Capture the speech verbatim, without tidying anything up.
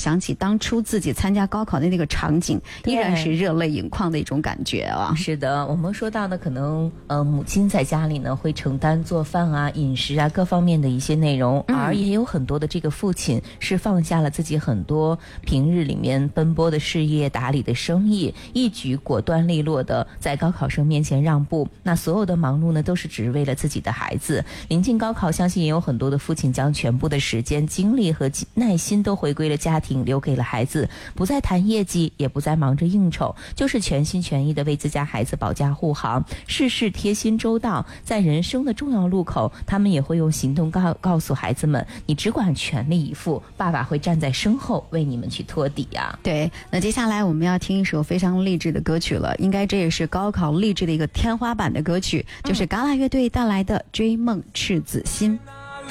想起当初自己参加高考的那个场景，依然是热泪盈眶的一种感觉啊。 是的，我们说到的可能呃母亲在家里呢会承担做饭啊、饮食啊各方面的一些内容，嗯、而也有很多的这个父亲是放下了自己很多平日里面奔波的事业、打理的生意，一举果断利落的在高考生面前让步。那所有的忙碌呢，都是只为了自己的孩子。临近高考，相信也有很多的父亲将全部的时间、精力和耐心都回归了家庭，留给了孩子，不再谈业绩，也不再忙着应酬，就是全心全意的为自家孩子保驾护航，事事贴心周到。在人生的重要路口，他们也会用行动告告诉孩子们，你只管全力以赴，爸爸会站在身后为你们去托底啊。 对，那接下来我们要听一首非常励志的歌曲了，应该这也是高考励志的一个天花板的歌曲，就是嘎啦乐队带来的《追梦赤子心》。